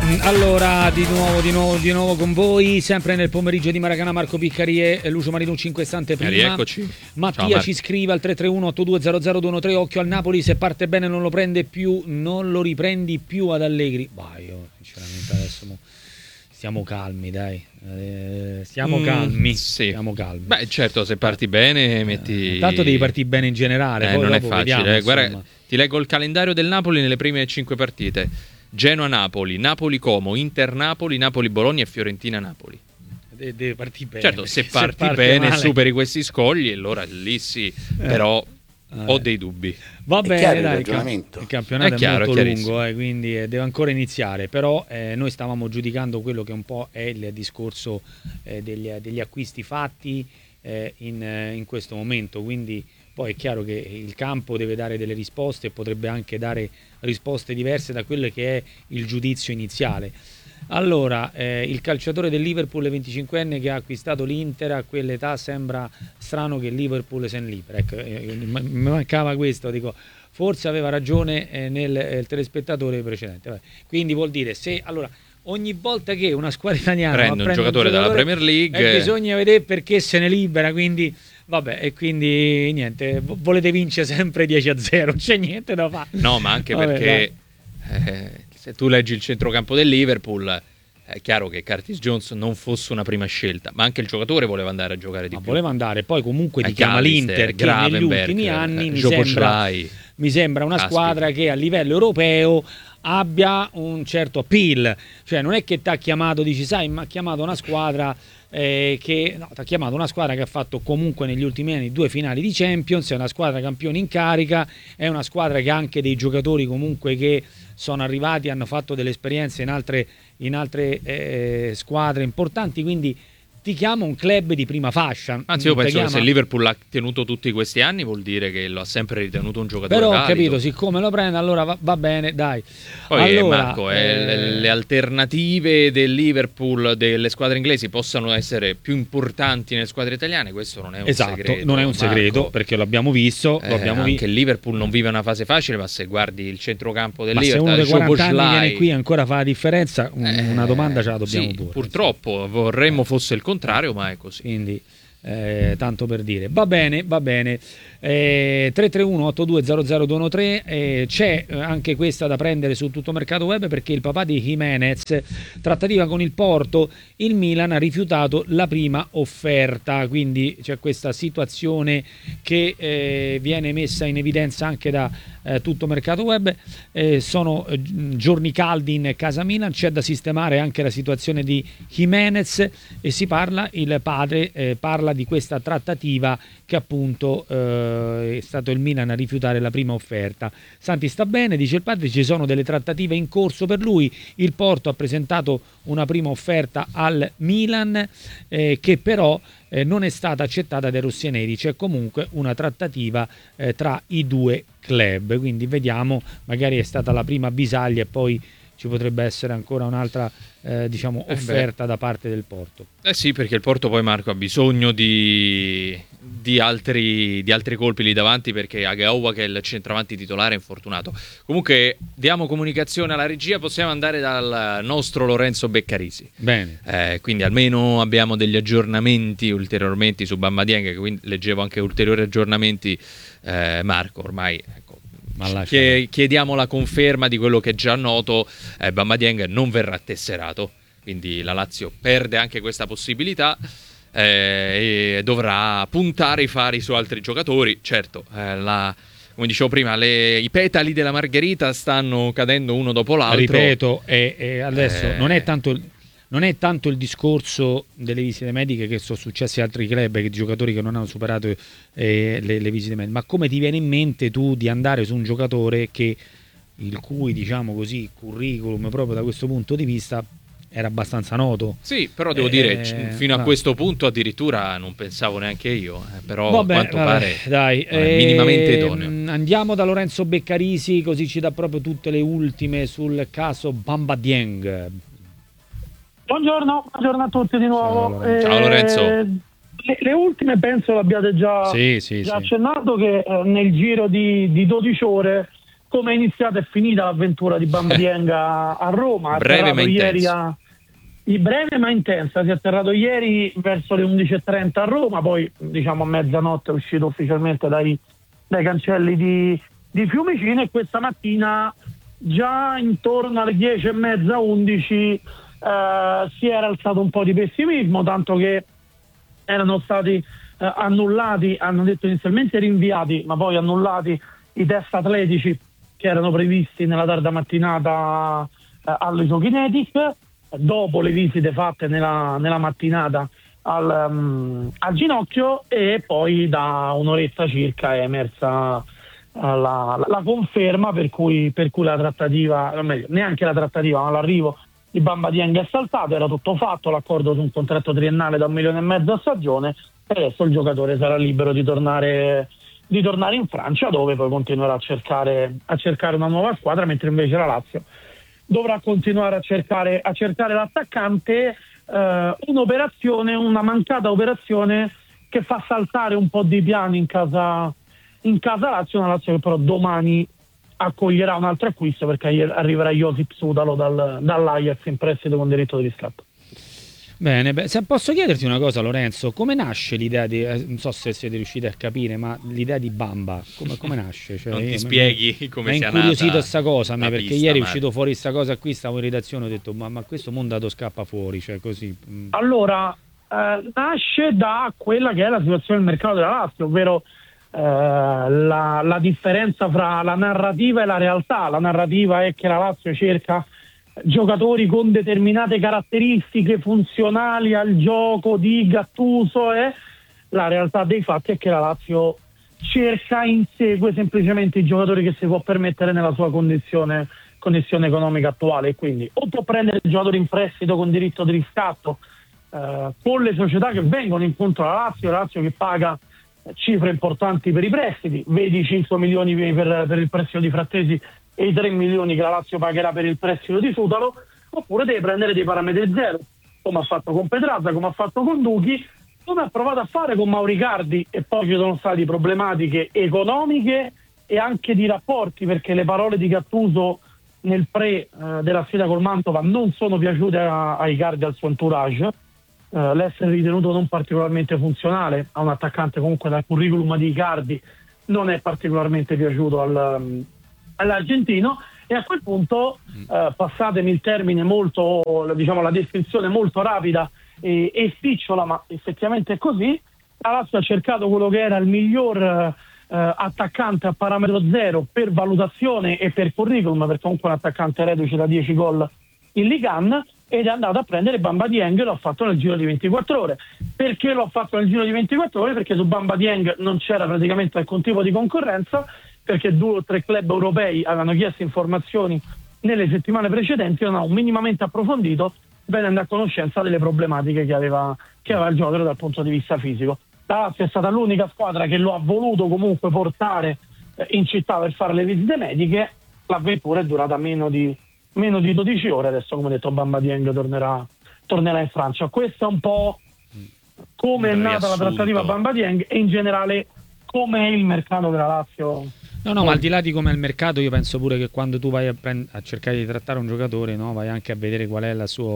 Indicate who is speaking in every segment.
Speaker 1: Allora, di nuovo con voi, sempre nel pomeriggio di Maracanã, Marco Piccari e Lucio Marinucci in quest'ante prima.
Speaker 2: Rieccoci.
Speaker 1: Mattia
Speaker 2: Ciao,
Speaker 1: ci scrive al 331-8200-213, occhio al Napoli, se parte bene non lo prende più, non lo riprendi più ad Allegri. Bah, io sinceramente adesso stiamo calmi, dai. Stiamo calmi.
Speaker 2: Sì.
Speaker 1: Stiamo calmi.
Speaker 2: Beh, certo, se parti bene metti...
Speaker 1: Tanto devi partire bene in generale, poi
Speaker 2: non è
Speaker 1: dopo
Speaker 2: facile.
Speaker 1: vediamo,
Speaker 2: Guarda, ti leggo il calendario del Napoli nelle prime 5 partite. Genoa-Napoli, Napoli-Como, Inter-Napoli, Napoli-Bologna e Fiorentina-Napoli.
Speaker 1: Deve partire bene.
Speaker 2: Certo, se parti bene,
Speaker 1: male,
Speaker 2: superi questi scogli, allora lì sì, però ho dei dubbi.
Speaker 1: Va bene, dai,
Speaker 3: il
Speaker 1: campionato
Speaker 2: è chiaro,
Speaker 1: molto
Speaker 2: è
Speaker 1: lungo, quindi deve ancora iniziare, però noi stavamo giudicando quello che un po' è il discorso degli acquisti fatti in questo momento, quindi poi è chiaro che il campo deve dare delle risposte e potrebbe anche dare risposte diverse da quello che è il giudizio iniziale. Allora, il calciatore del Liverpool 25enne che ha acquistato l'Inter a quell'età, sembra strano che il Liverpool se ne libera. Ecco, mi mancava questo, dico, forse aveva ragione nel telespettatore precedente. Vabbè. Quindi vuol dire, se allora ogni volta che una squadra italiana
Speaker 2: prende un giocatore dalla Premier League
Speaker 1: bisogna vedere perché se ne libera, quindi vabbè, e quindi niente, volete vincere sempre 10-0, non c'è niente da fare.
Speaker 2: No, ma anche perché se tu leggi il centrocampo del Liverpool è chiaro che Curtis Jones non fosse una prima scelta, ma anche il giocatore voleva andare a giocare di più.
Speaker 1: Voleva andare, poi comunque ti chiama l'Inter, che negli ultimi anni mi sembra una squadra che a livello europeo abbia un certo appeal, cioè non è che ti ha chiamato, dici sai, mi ha chiamato una squadra ti ha chiamato una squadra che ha fatto comunque negli ultimi anni 2 finali di Champions, è una squadra campione in carica, è una squadra che ha anche dei giocatori comunque che sono arrivati, hanno fatto delle esperienze in altre squadre importanti, quindi ti chiama un club di prima fascia.
Speaker 2: Anzi, io penso che se il Liverpool l'ha tenuto tutti questi anni vuol dire che lo ha sempre ritenuto un giocatore
Speaker 1: però
Speaker 2: valido.
Speaker 1: Ho capito, siccome lo prende allora va bene, dai.
Speaker 2: Poi
Speaker 1: allora,
Speaker 2: Marco, le alternative del Liverpool, delle squadre inglesi possano essere più importanti nelle squadre italiane, questo non è un segreto.
Speaker 1: Non è un segreto,
Speaker 2: Marco,
Speaker 1: perché lo abbiamo visto.
Speaker 2: Anche il Liverpool non vive una fase facile, ma se guardi il centrocampo del Liverpool,
Speaker 1: se uno dei 40 anni viene qui e ancora fa la differenza, una domanda ce la dobbiamo porre.
Speaker 2: Purtroppo vorremmo fosse il contrario, ma è così.
Speaker 1: Quindi tanto per dire, va bene 331-8200-213, c'è anche questa da prendere su Tutto Mercato Web, perché il papà di Jimenez, trattativa con il Porto, il Milan ha rifiutato la prima offerta, quindi c'è questa situazione che viene messa in evidenza anche da Tutto Mercato Web. Sono giorni caldi in casa Milan, c'è da sistemare anche la situazione di Jimenez e il padre parla di questa trattativa che appunto è stato il Milan a rifiutare la prima offerta. Santi sta bene, dice il padre, ci sono delle trattative in corso per lui, il Porto ha presentato una prima offerta al Milan che però non è stata accettata dai rossoneri, c'è comunque una trattativa tra i due club, quindi vediamo, magari è stata la prima avvisaglia e poi ci potrebbe essere ancora un'altra offerta da parte del Porto.
Speaker 2: Sì, perché il Porto poi, Marco, ha bisogno di altri colpi lì davanti, perché Agaoua, che è il centravanti titolare, è infortunato. Comunque diamo comunicazione alla regia, possiamo andare dal nostro Lorenzo Beccarisi.
Speaker 1: Bene.
Speaker 2: Quindi almeno abbiamo degli aggiornamenti ulteriormente su Bamba Dieng, quindi leggevo anche ulteriori aggiornamenti, Marco, ormai ecco, chiediamo la conferma di quello che è già noto. Bamba Dieng non verrà tesserato, quindi la Lazio perde anche questa possibilità e dovrà puntare i fari su altri giocatori. Certo, come dicevo prima, i petali della margherita stanno cadendo uno dopo l'altro.
Speaker 1: Ripeto, adesso non è tanto il discorso delle visite mediche, che sono successi a altri club, che giocatori che non hanno superato le visite mediche, ma come ti viene in mente tu di andare su un giocatore il cui, diciamo così, curriculum proprio da questo punto di vista era abbastanza noto.
Speaker 2: Sì, però devo dire, fino a questo punto addirittura non pensavo neanche io, però
Speaker 1: vabbè,
Speaker 2: a quanto pare
Speaker 1: dai,
Speaker 2: è minimamente idoneo.
Speaker 1: Andiamo da Lorenzo Beccarisi, così ci dà proprio tutte le ultime sul caso Bamba Dieng.
Speaker 4: Buongiorno a tutti di nuovo.
Speaker 2: Ciao Lorenzo.
Speaker 4: Le ultime penso l'abbiate già accennato, che nel giro di 12 ore come è iniziata e finita l'avventura di Bamba Dieng a Roma.
Speaker 2: Breve ma
Speaker 4: breve ma intensa. Si è atterrato ieri verso le 11:30 a Roma, poi diciamo a mezzanotte è uscito ufficialmente dai cancelli di Fiumicino, e questa mattina già intorno alle 10:30, 11 si era alzato un po' di pessimismo, tanto che erano stati annullati, hanno detto inizialmente rinviati, ma poi annullati i test atletici che erano previsti nella tarda mattinata all'Isokinetic, dopo le visite fatte nella mattinata al ginocchio, e poi da un'oretta circa è emersa la conferma per cui la trattativa, o meglio, neanche la trattativa, ma l'arrivo di Bamba Dieng è saltato. Era tutto fatto, l'accordo su un contratto triennale da 1,5 milioni a stagione, e adesso il giocatore sarà libero di tornare in Francia, dove poi continuerà a cercare una nuova squadra, mentre invece la Lazio dovrà continuare a cercare l'attaccante. Una mancata operazione che fa saltare un po' di piani in casa Lazio, una Lazio che però domani accoglierà un altro acquisto, perché arriverà Josip Sudalo dall'Ajax in prestito con diritto di riscatto.
Speaker 1: Bene, se posso chiederti una cosa, Lorenzo, come nasce l'idea di, non so se siete riusciti a capire, ma l'idea di Bamba, come nasce? Cioè,
Speaker 2: non ti spieghi come sia nata?
Speaker 1: Mi è incuriosito sta cosa, perché
Speaker 2: pista,
Speaker 1: ieri è uscito fuori questa cosa qui, stavo in redazione, ho detto ma questo Mondato scappa fuori, cioè così.
Speaker 4: Allora, nasce da quella che è la situazione del mercato della Lazio, ovvero la differenza fra la narrativa e la realtà. La narrativa è che la Lazio cerca giocatori con determinate caratteristiche funzionali al gioco di Gattuso, e la realtà dei fatti è che la Lazio insegue semplicemente i giocatori che si può permettere nella sua condizione economica attuale, e quindi o può prendere giocatori in prestito con diritto di riscatto con le società che vengono incontro alla Lazio che paga cifre importanti per i prestiti, vedi 5 milioni per il prestito di Frattesi e i 3 milioni che la Lazio pagherà per il prestito di Sudalo, oppure deve prendere dei parametri zero, come ha fatto con Petrarca, come ha fatto con Duchi, come ha provato a fare con Mauricardi, e poi ci sono state problematiche economiche e anche di rapporti, perché le parole di Gattuso nel della sfida col Mantova non sono piaciute a Icardi e al suo entourage. L'essere ritenuto non particolarmente funzionale a un attaccante comunque dal curriculum di Icardi non è particolarmente piaciuto all'argentino, e a quel punto, passatemi il termine molto, diciamo la descrizione molto rapida e spicciola, ma effettivamente è così, la Lazio ha cercato quello che era il miglior attaccante a parametro zero per valutazione e per curriculum, perché comunque un attaccante reduce da 10 gol in Ligue 1, ed è andato a prendere Bamba Dieng, e l'ho fatto nel giro di 24 ore. Perché l'ho fatto nel giro di 24 ore? Perché su Bamba Dieng non c'era praticamente alcun tipo di concorrenza, perché 2 o 3 club europei avevano chiesto informazioni nelle settimane precedenti, non ho minimamente approfondito, venendo a conoscenza delle problematiche che aveva il giocatore dal punto di vista fisico. La Lazio è stata l'unica squadra che lo ha voluto comunque portare in città per fare le visite mediche. L'avventura è durata meno di 12 ore, adesso come detto Bamba Dieng tornerà in Francia. Questo è un po' come è nata la trattativa Bamba Dieng, e in generale come è il mercato della Lazio.
Speaker 1: No, ma al di là di come è il mercato, io penso pure che quando tu vai a cercare di trattare un giocatore, no, vai anche a vedere qual è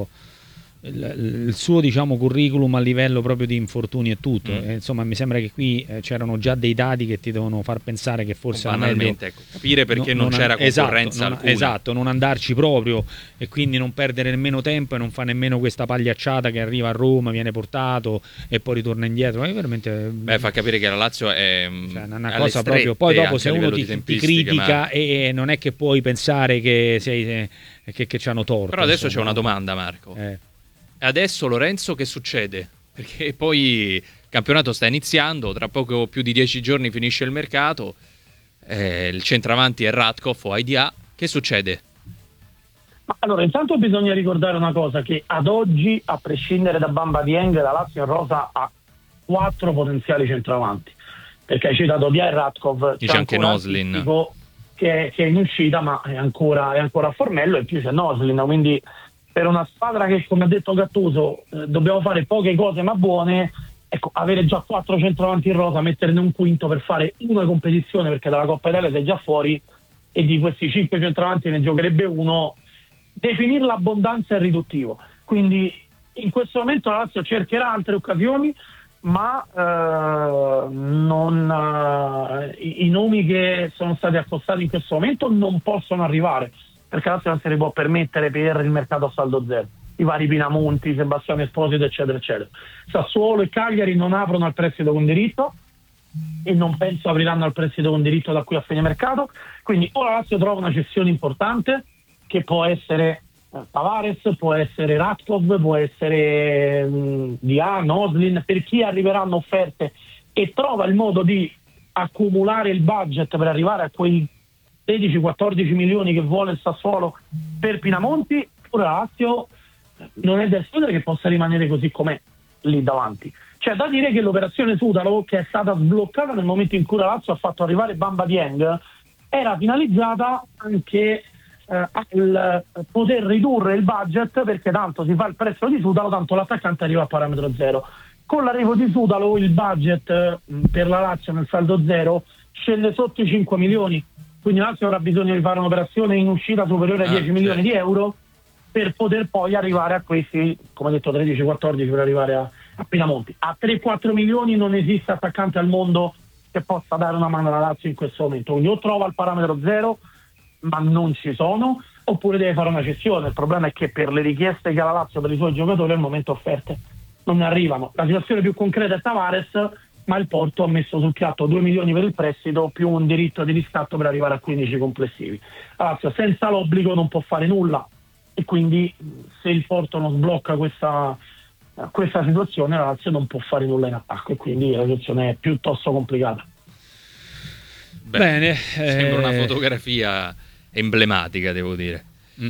Speaker 1: il suo diciamo curriculum a livello proprio di infortuni e tutto. Insomma, mi sembra che qui c'erano già dei dati che ti devono far pensare che forse
Speaker 2: banalmente, ecco, capire perché non c'era concorrenza alcuna.
Speaker 1: Esatto, non andarci proprio, e quindi non perdere nemmeno tempo e non fa nemmeno questa pagliacciata che arriva a Roma, viene portato e poi ritorna indietro. È veramente
Speaker 2: fa capire che la Lazio è
Speaker 1: una cosa proprio. Poi dopo se uno ti critica e non è che puoi pensare che ci hanno torto.
Speaker 2: Però adesso c'è una domanda, Marco. Adesso Lorenzo che succede? Perché poi il campionato sta iniziando, tra poco più di 10 giorni finisce il mercato, il centravanti è Radkov o Aidia, che succede?
Speaker 4: Allora, intanto bisogna ricordare una cosa, che ad oggi, a prescindere da Bamba Dieng, la Lazio in rosa ha 4 potenziali centravanti, perché hai citato Dia e Radkov,
Speaker 2: c'è anche Noslin
Speaker 4: che è in uscita, ma è ancora a Formello, e più c'è Noslin, quindi per una squadra che, come ha detto Gattuso, dobbiamo fare poche cose ma buone, ecco, avere già 4 centravanti in rosa, metterne un quinto per fare una competizione, perché dalla Coppa Italia sei già fuori, e di questi 5 centravanti ne giocherebbe uno, definire l'abbondanza è riduttivo. Quindi in questo momento la Lazio cercherà altre occasioni, ma i nomi che sono stati accostati in questo momento non possono arrivare, perché la Lazio non se li può permettere per il mercato a saldo zero. I vari Pinamonti, Sebastiano Esposito, eccetera, eccetera. Sassuolo e Cagliari non aprono al prestito con diritto e non penso apriranno al prestito con diritto da qui a fine mercato. Quindi o la Lazio trova una cessione importante, che può essere Tavares, può essere Ratkov, può essere Dian, Oslin, per chi arriveranno offerte, e trova il modo di accumulare il budget per arrivare a quei 13-14 milioni che vuole il Sassuolo per Pinamonti, oppure la Lazio non è da escludere che possa rimanere così com'è lì davanti. C'è da dire che l'operazione Sutalo, che è stata sbloccata nel momento in cui la Lazio ha fatto arrivare Bamba Dieng, era finalizzata anche al poter ridurre il budget, perché tanto si fa il prestito di Sutalo, tanto l'attaccante arriva a parametro zero. Con l'arrivo di Sutalo il budget per la Lazio nel saldo zero scende sotto i 5 milioni, quindi la Lazio avrà bisogno di fare un'operazione in uscita superiore a 10 milioni di euro per poter poi arrivare a questi, come detto, 13-14 per arrivare a Pinamonti. A 3-4 milioni non esiste attaccante al mondo che possa dare una mano alla Lazio in questo momento, quindi o trova il parametro zero, ma non ci sono, oppure deve fare una cessione. Il problema è che per le richieste che ha la Lazio per i suoi giocatori al momento offerte non ne arrivano. La situazione più concreta è Tavares, ma il Porto ha messo sul piatto 2 milioni per il prestito più un diritto di riscatto per arrivare a 15 complessivi. La Lazio senza l'obbligo non può fare nulla, e quindi se il Porto non sblocca questa situazione la Lazio non può fare nulla in attacco, e quindi la situazione è piuttosto complicata.
Speaker 2: Bene, sembra una fotografia emblematica, devo dire.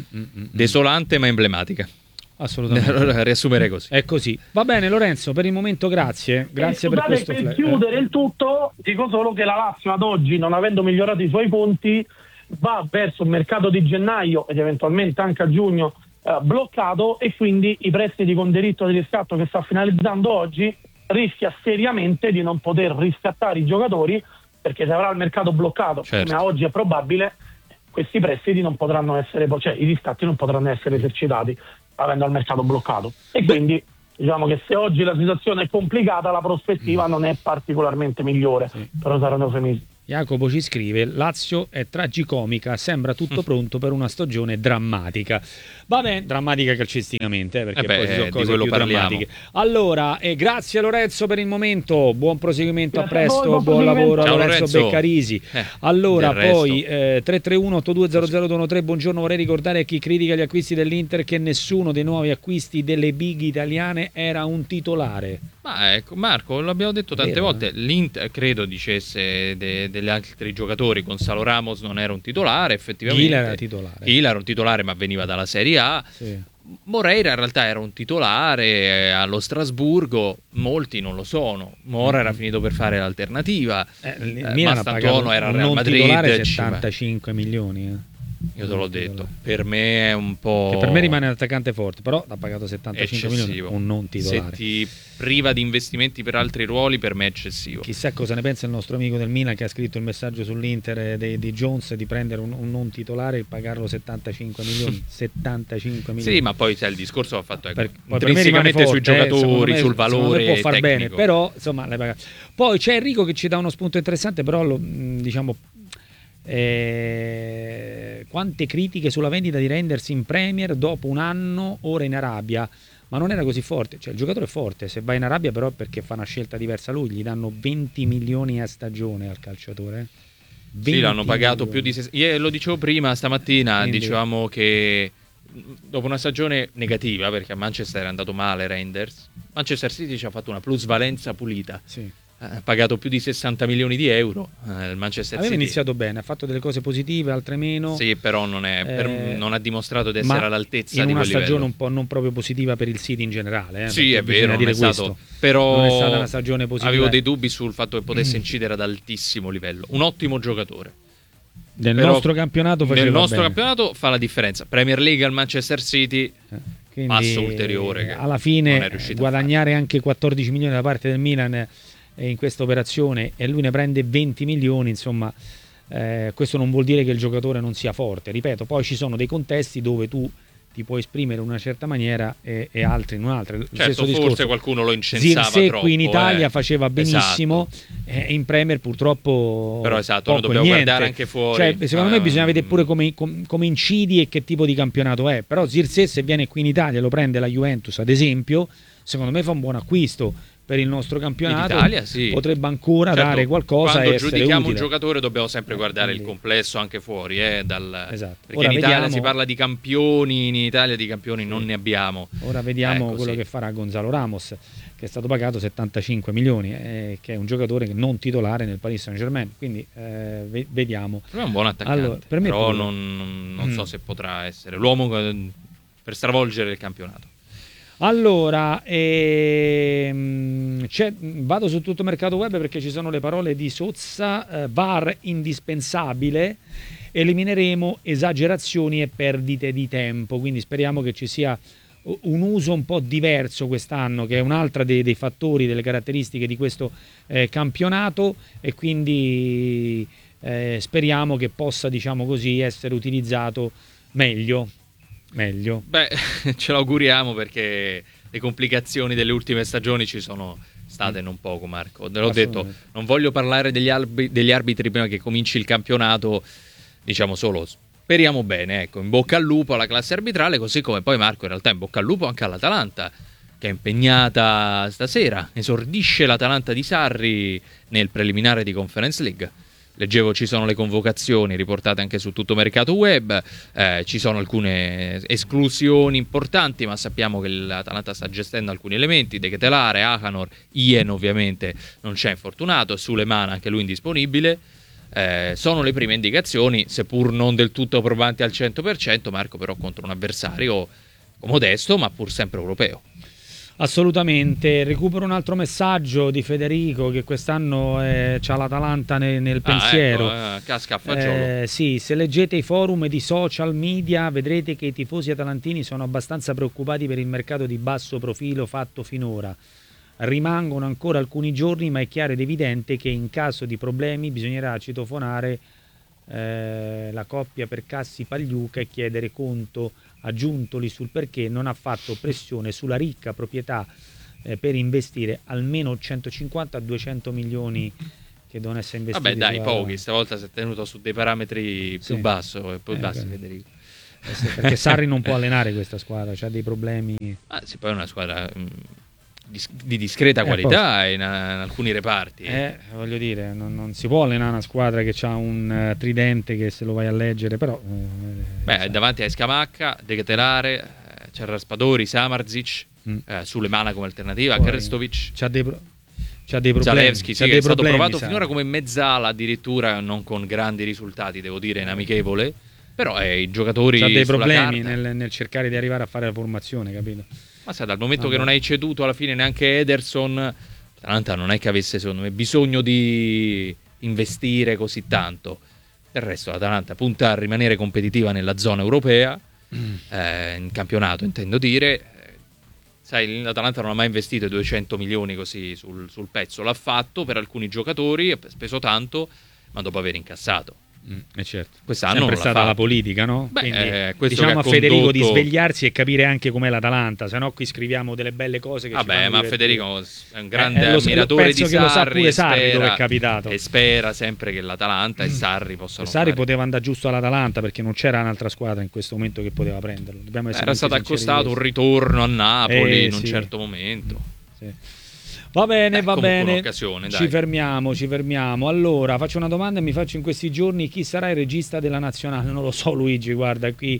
Speaker 2: Desolante ma emblematica.
Speaker 1: Assolutamente.
Speaker 2: Allora riassumerei così.
Speaker 1: È così. Va bene Lorenzo, per il momento grazie per questo
Speaker 4: per chiudere il tutto dico solo che la Lazio ad oggi, non avendo migliorato i suoi conti, va verso un mercato di gennaio ed eventualmente anche a giugno bloccato, e quindi i prestiti con diritto di riscatto che sta finalizzando oggi rischia seriamente di non poter riscattare i giocatori, perché se avrà il mercato bloccato, come a oggi è probabile, questi prestiti non potranno essere, cioè i riscatti non potranno essere esercitati avendo il mercato bloccato. E quindi diciamo che se oggi la situazione è complicata, la prospettiva non è particolarmente migliore, però sarà un eufemismo.
Speaker 1: Jacopo ci scrive: Lazio è tragicomica, sembra tutto pronto per una stagione drammatica. Va bene, drammatica calcisticamente, perché poi ci sono cose più drammatiche. Allora, grazie Lorenzo per il momento, buon proseguimento, a presto, buon lavoro a Lorenzo Beccarisi. Allora, poi 331-8200-213, buongiorno, vorrei ricordare a chi critica gli acquisti dell'Inter che nessuno dei nuovi acquisti delle big italiane era un titolare.
Speaker 2: Ma ecco, Marco, l'abbiamo detto tante volte, l'Inter credo dicesse degli altri giocatori, Gonzalo Ramos non era un titolare, effettivamente.
Speaker 1: Gila era titolare.
Speaker 2: Gila era un titolare ma veniva dalla Serie A. Sì. Moreira in realtà era un titolare allo Strasburgo, molti non lo sono. Mora era finito per fare l'alternativa. Mastantuono era al Real Madrid.
Speaker 1: 75 milioni.
Speaker 2: Io te l'ho detto, per me è un po'...
Speaker 1: Che per me rimane un attaccante forte, però ha pagato 75 milioni, un non titolare.
Speaker 2: Se ti priva di investimenti per altri ruoli, per me è eccessivo.
Speaker 1: Chissà cosa ne pensa il nostro amico del Milan che ha scritto il messaggio sull'Inter di Jones di prendere un non titolare e pagarlo 75 milioni. 75 milioni.
Speaker 2: Sì, ma poi sai, il discorso va fatto intrinsecamente sui giocatori, sul valore può far
Speaker 1: tecnico. Bene, però insomma l'hai pagato. Poi c'è Enrico che ci dà uno spunto interessante, però diciamo... quante critiche sulla vendita di Reinders in Premier dopo un anno ora in Arabia, ma non era così forte, cioè il giocatore è forte, se va in Arabia però perché fa una scelta diversa lui, gli danno 20 milioni a stagione al calciatore.
Speaker 2: Sì, l'hanno pagato più di io lo dicevo prima stamattina. Quindi... dicevamo che dopo una stagione negativa, perché a Manchester è andato male Reinders, Manchester City ci ha fatto una plusvalenza pulita.
Speaker 1: Sì.
Speaker 2: Ha pagato più di 60 milioni di euro. Il Manchester City
Speaker 1: aveva iniziato bene, ha fatto delle cose positive, altre meno.
Speaker 2: Sì, però non ha dimostrato di essere all'altezza di quel livello.
Speaker 1: In una stagione un po' non proprio positiva per il City in generale.
Speaker 2: Sì, è vero, non è stato, però
Speaker 1: non è stata una stagione positiva.
Speaker 2: Avevo dei dubbi sul fatto che potesse incidere ad altissimo livello. Un ottimo giocatore.
Speaker 1: Nel nostro campionato
Speaker 2: campionato fa la differenza. Premier League al Manchester City, passo ulteriore. Che
Speaker 1: alla fine guadagnare anche 14 milioni da parte del Milan in questa operazione e lui ne prende 20 milioni, insomma questo non vuol dire che il giocatore non sia forte, ripeto, poi ci sono dei contesti dove tu ti puoi esprimere in una certa maniera e altri in un'altra.
Speaker 2: Certo, forse qualcuno lo incensava
Speaker 1: Zirkzee
Speaker 2: troppo.
Speaker 1: Qui in Italia faceva benissimo,
Speaker 2: esatto.
Speaker 1: In Premier purtroppo
Speaker 2: però esatto,
Speaker 1: poco,
Speaker 2: lo dobbiamo
Speaker 1: niente.
Speaker 2: guardare anche fuori.
Speaker 1: Cioè, secondo me bisogna vedere pure come incidi e che tipo di campionato è, però Zirkzee se viene qui in Italia lo prende la Juventus ad esempio, secondo me fa un buon acquisto per il nostro campionato.
Speaker 2: In Italia, sì.
Speaker 1: Potrebbe ancora dare qualcosa.
Speaker 2: Quando
Speaker 1: e
Speaker 2: giudichiamo
Speaker 1: utile.
Speaker 2: un giocatore dobbiamo sempre guardare il complesso anche fuori,
Speaker 1: esatto.
Speaker 2: Perché in Italia si parla di campioni, in Italia di campioni non ne abbiamo.
Speaker 1: Ora vediamo quello che farà Gonzalo Ramos, che è stato pagato 75 milioni, che è un giocatore non titolare nel Paris Saint-Germain, quindi vediamo.
Speaker 2: Per me è un buon attaccante,
Speaker 1: allora, per me
Speaker 2: però non so se potrà essere l'uomo per stravolgere il campionato.
Speaker 1: Allora, vado su tutto mercato web perché ci sono le parole di Sozza, VAR indispensabile, elimineremo esagerazioni e perdite di tempo, quindi speriamo che ci sia un uso un po' diverso quest'anno, che è un'altra dei fattori, delle caratteristiche di questo campionato, e quindi speriamo che possa, diciamo così, essere utilizzato meglio.
Speaker 2: Beh, ce l'auguriamo, perché le complicazioni delle ultime stagioni ci sono state non poco, Marco. Te l'ho detto, non voglio parlare degli arbitri prima che cominci il campionato, diciamo solo speriamo bene, ecco, in bocca al lupo alla classe arbitrale, così come poi, Marco, in realtà in bocca al lupo anche all'Atalanta, che è impegnata stasera, esordisce l'Atalanta di Sarri nel preliminare di Conference League. Leggevo ci sono le convocazioni riportate anche su tutto mercato web, ci sono alcune esclusioni importanti, ma sappiamo che l'Atalanta sta gestendo alcuni elementi, De Ketelaere, Akanor, Ien ovviamente non c'è infortunato, Suleiman anche lui indisponibile, sono le prime indicazioni, seppur non del tutto probanti al 100%, Marco, però contro un avversario modesto ma pur sempre europeo.
Speaker 1: Assolutamente. Recupero un altro messaggio di Federico, che quest'anno c'ha l'Atalanta nel pensiero.
Speaker 2: Ecco, casca a fagiolo.
Speaker 1: Sì, se leggete i forum di social media vedrete che i tifosi atalantini sono abbastanza preoccupati per il mercato di basso profilo fatto finora. Rimangono ancora alcuni giorni, ma è chiaro ed evidente che in caso di problemi bisognerà citofonare la coppia Percassi-Pagliuca e chiedere conto a Giuntoli sul perché non ha fatto pressione sulla ricca proprietà per investire almeno 150-200 milioni che devono essere investiti.
Speaker 2: Vabbè dai, pochi, stavolta si è tenuto su dei parametri più bassi, Federico.
Speaker 1: Sì, perché Sarri non può allenare questa squadra, c'ha dei problemi.
Speaker 2: Sì, poi è una squadra di discreta qualità in alcuni reparti.
Speaker 1: Voglio dire, non si può allenare una squadra che ha un tridente che se lo vai a leggere, però
Speaker 2: davanti a Scamacca, De Ketelaere, c'è Raspadori, Samardzic, Sulemana come alternativa, Krstovic,
Speaker 1: c'ha dei problemi.
Speaker 2: Zalewski, che è stato provato finora come mezzala, addirittura non con grandi risultati, devo dire, in amichevole, però i giocatori
Speaker 1: c'ha dei problemi
Speaker 2: carta,
Speaker 1: nel cercare di arrivare a fare la formazione, capito?
Speaker 2: Ma sai, dal momento che non hai ceduto alla fine neanche Ederson, l'Atalanta non è che avesse, secondo me, bisogno di investire così tanto. Del resto l'Atalanta punta a rimanere competitiva nella zona europea, in campionato intendo dire. Sai, l'Atalanta non ha mai investito i 200 milioni così sul pezzo, l'ha fatto per alcuni giocatori, ha speso tanto, ma dopo aver incassato.
Speaker 1: Certo.
Speaker 2: Quest'anno
Speaker 1: è stata la politica, no?
Speaker 2: Beh,
Speaker 1: quindi diciamo a Federico di svegliarsi e capire anche com'è l'Atalanta, se no qui scriviamo delle belle cose che
Speaker 2: ma Federico è un grande ammiratore di Sarri,
Speaker 1: lo sa pure Sarri dove è capitato,
Speaker 2: e spera sempre che l'Atalanta e Sarri possano
Speaker 1: Sarri poteva andare giusto all'Atalanta, perché non c'era un'altra squadra in questo momento che poteva prenderlo.
Speaker 2: Era stato accostato un ritorno a Napoli in un certo momento.
Speaker 1: Va bene, ci fermiamo. Allora, faccio una domanda e mi faccio in questi giorni: chi sarà il regista della nazionale? Non lo so, Luigi, guarda qui.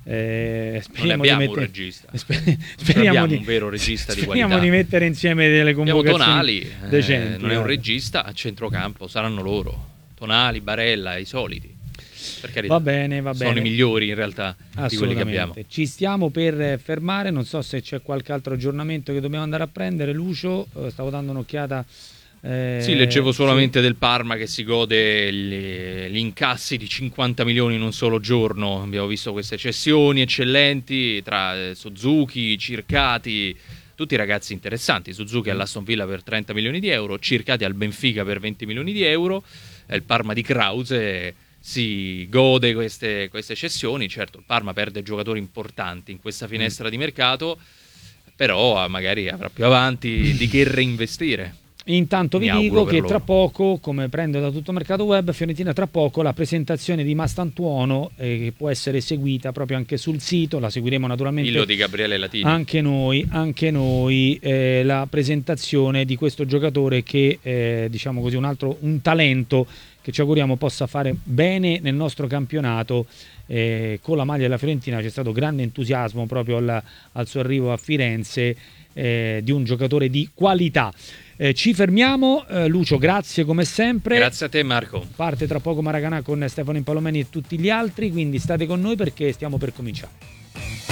Speaker 2: Non abbiamo un regista. Speriamo un vero regista di qualità.
Speaker 1: Speriamo di mettere insieme delle convocazioni.
Speaker 2: Tonali,
Speaker 1: decenti,
Speaker 2: non è un regista, a centrocampo saranno loro. Tonali, Barella, i soliti. Per carità,
Speaker 1: va bene.
Speaker 2: Sono i migliori in realtà di quelli che abbiamo.
Speaker 1: Ci stiamo per fermare, non so se c'è qualche altro aggiornamento che dobbiamo andare a prendere. Lucio, stavo dando un'occhiata.
Speaker 2: Sì, leggevo solamente del Parma che si gode gli incassi di 50 milioni in un solo giorno. Abbiamo visto queste cessioni eccellenti tra Suzuki, Circati, tutti ragazzi interessanti. Suzuki all'Aston Villa per 30 milioni di euro, Circati al Benfica per 20 milioni di euro. il Parma di Krause si gode queste cessioni. Certo, il Parma perde giocatori importanti in questa finestra di mercato, però magari avrà più avanti di che reinvestire.
Speaker 1: Intanto vi dico che tra poco, come prendo da tutto mercato web, Fiorentina tra poco la presentazione di Mastantuono, che può essere seguita proprio anche sul sito, la seguiremo naturalmente
Speaker 2: Illo di Gabriele Latini.
Speaker 1: Anche noi la presentazione di questo giocatore che diciamo così un talento che ci auguriamo possa fare bene nel nostro campionato. Con la maglia della Fiorentina c'è stato grande entusiasmo proprio al suo arrivo a Firenze, di un giocatore di qualità. Ci fermiamo, Lucio, grazie come sempre.
Speaker 2: Grazie a te, Marco.
Speaker 1: Parte tra poco Maracanã con Stefano Impallomeni e tutti gli altri, quindi state con noi perché stiamo per cominciare.